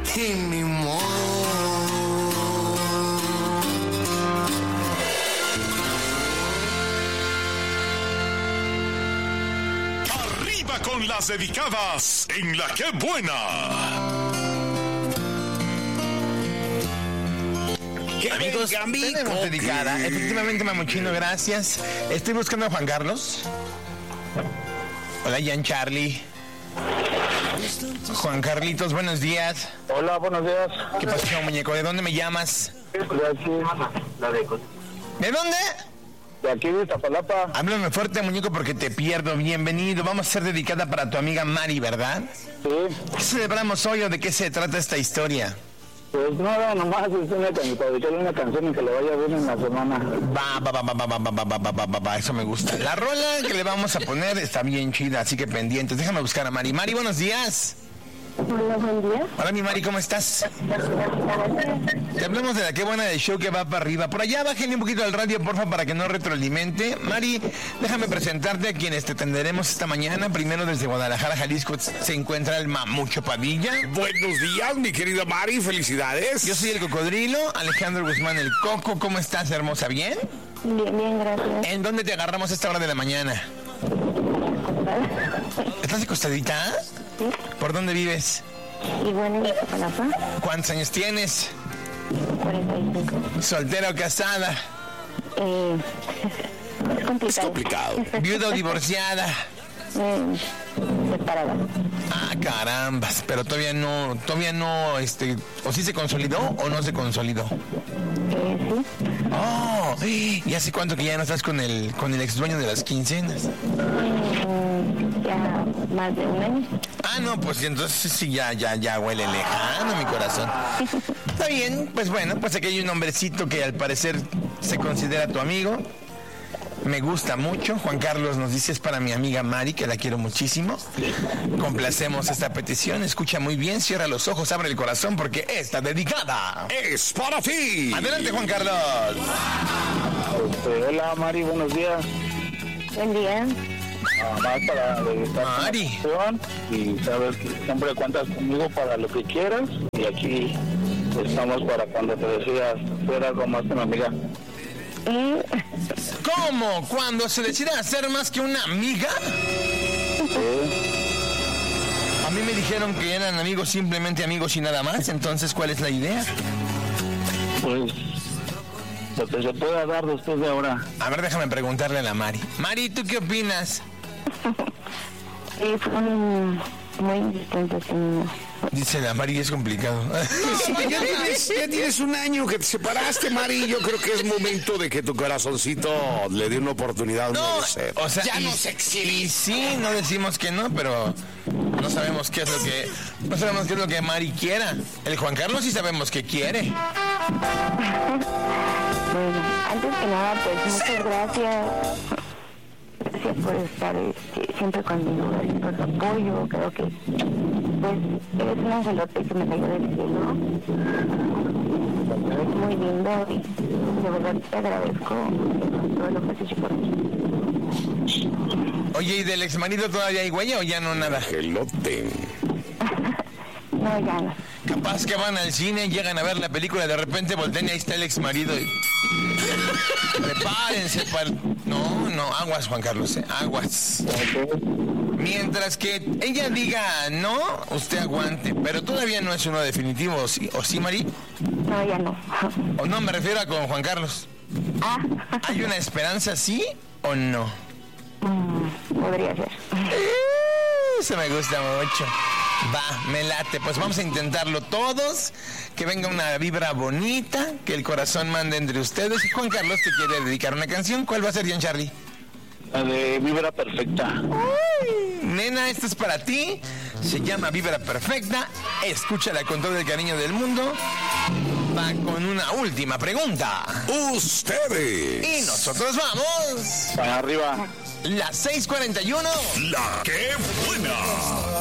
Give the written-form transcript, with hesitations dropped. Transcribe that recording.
y ni modo. Arriba con las dedicadas en La Que Buena. Amigos, tenemos dedicada. Efectivamente, Mamuchino, gracias. Estoy buscando a Juan Carlos. Hola, Jan Charlie. Juan Carlitos, buenos días. Hola, buenos días. ¿Qué pasó, muñeco? ¿De dónde me llamas? De aquí. ¿De dónde? De aquí de Iztapalapa. Háblame fuerte, muñeco, porque te pierdo. Bienvenido. Vamos a ser dedicada para tu amiga Mari, ¿verdad? Sí. ¿Qué celebramos hoy o de qué se trata esta historia? Pues nada, nomás es para dedicarle una canción y que le vaya bien en la semana. Va, eso me gusta. La rola que le vamos a poner está bien chida, así que pendientes. Déjame buscar a Mari. Mari, buenos días. Hola, buen día. Hola, mi Mari, ¿cómo estás? Te hablamos de La Que Buena, del show que va para arriba. Por allá, bájenle un poquito al radio, porfa, para que no retroalimente. Mari, déjame presentarte a quienes te atenderemos esta mañana. Primero, desde Guadalajara, Jalisco, se encuentra el Mamucho Padilla. Buenos días, mi querida Mari, felicidades. Yo soy el Cocodrilo, Alejandro Guzmán, el Coco. ¿Cómo estás, hermosa? ¿Bien? Bien, bien, gracias. ¿En dónde te agarramos a esta hora de la mañana? ¿Estás acostadita? Sí. ¿Por dónde vives? Y bueno, en Iztapalapa, ¿Cuántos años tienes? 45. ¿Soltera o casada? Es complicado. Es complicado. ¿Viuda o divorciada? Separada. Ah, carambas, pero todavía no, o sí se consolidó o no se consolidó. Sí. Oh, ¿y hace cuánto que ya no estás con el ex dueño de las quincenas? Ya más de un año. Ah, no, pues entonces sí, ya huele lejano mi corazón. Está bien, pues bueno, pues aquí hay un hombrecito que al parecer se considera tu amigo. Me gusta mucho. Juan Carlos nos dice, es para mi amiga Mari, que la quiero muchísimo. Complacemos esta petición. Escucha muy bien, cierra los ojos, abre el corazón, porque está dedicada. Es para ti. Adelante, Juan Carlos. Hola, Mari, buenos días. Buen día. Más para dedicar Mari. una canción y sabes que siempre cuentas conmigo para lo que quieras. Y aquí estamos para cuando te decidas hacer algo más que mi amiga. ¿Cómo? ¿Cuando se decide hacer más que una amiga? A mí me dijeron que eran amigos, simplemente amigos y nada más. Entonces, ¿cuál es la idea? Pues lo que se pueda dar después de ahora. A ver, déjame preguntarle a la Mari. Mari, ¿tú qué opinas? Sí, son muy distintos. Dice la Mari, es complicado. Ya tienes un año que te separaste, Mari. Yo creo que es momento de que tu corazoncito le dé una oportunidad. No, ser. o sea, ya y, no se exhibe. y sí, no decimos que no, pero no sabemos qué es lo que Mari quiera. El Juan Carlos sí sabemos qué quiere. Bueno, antes que nada, pues muchas gracias. Gracias por estar siempre conmigo, por tu apoyo. Creo que pues eres un angelote que me cayó del cielo. Es muy lindo y de verdad te agradezco todo lo que has hecho por mí. Oye, ¿y del exmarido todavía hay huella o ya no nada? Gelote. No, ya no. Capaz que van al cine, llegan a ver la película, de repente voltean y ahí está el exmarido y... Prepárense para... No, aguas, Juan Carlos, aguas. Mientras que ella diga no, usted aguante, pero todavía no es uno definitivo, ¿o sí, Mari? No, ya no. O no, me refiero a con Juan Carlos. ¿Hay una esperanza, sí o no? Podría ser. Eso me gusta mucho. Va, me late. Pues vamos a intentarlo todos. Que venga una vibra bonita. Que el corazón mande entre ustedes. Y Juan Carlos te quiere dedicar una canción. ¿Cuál va a ser, Jan Charlie? La de Vibra Perfecta. Uy, nena, esto es para ti. Se llama Vibra Perfecta. Escúchala con todo el cariño del mundo. Va con una última pregunta. Ustedes. Y nosotros vamos. Para arriba. Las 6:41. La Que Buena.